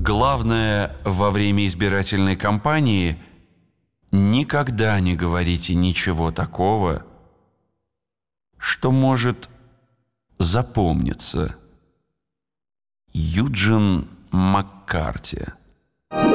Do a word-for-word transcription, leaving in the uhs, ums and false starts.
Главное, во время избирательной кампании никогда не говорите ничего такого, что может запомниться. Юджин Маккарти.